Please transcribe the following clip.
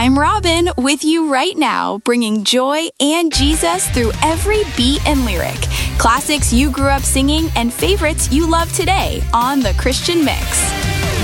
I'm Robin with you right now, bringing joy and Jesus through every beat and lyric. Classics you grew up singing and favorites you love today on The Christian Mix.